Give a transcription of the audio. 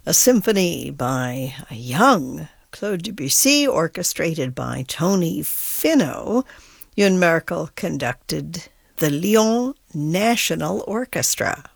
a symphony by a young Claude Debussy, orchestrated by Tony Finau. Ewan Merkel conducted the Lyon National Orchestra.